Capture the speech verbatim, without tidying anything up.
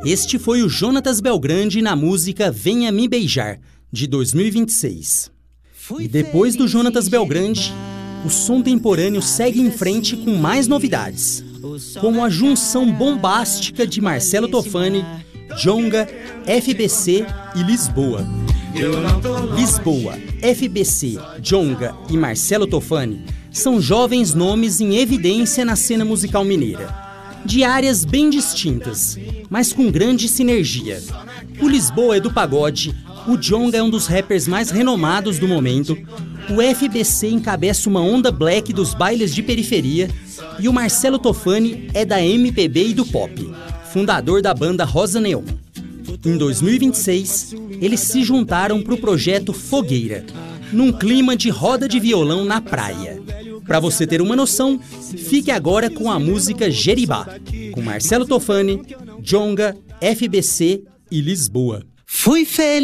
Este foi o Jonatas Belgrande na música Venha Me Beijar, de dois mil e vinte e seis. E depois do Jonatas Belgrande, o som temporâneo segue em frente com mais novidades, como a junção bombástica de Marcelo Tofani, Djonga, F B C e Lisboa. Lisboa, F B C, Djonga e Marcelo Tofani são jovens nomes em evidência na cena musical mineira, de áreas bem distintas, mas com grande sinergia. O Lisboa é do pagode, o Djonga é um dos rappers mais renomados do momento, o F B C encabeça uma onda black dos bailes de periferia e o Marcelo Tofani é da M P B e do pop, fundador da banda Rosa Neon. Em dois mil e vinte e seis, eles se juntaram para o projeto Fogueira, num clima de roda de violão na praia. Para você ter uma noção, fique agora com a música Jeribá, com Marcelo Tofani, Djonga, F B C e Lisboa. Fui feliz.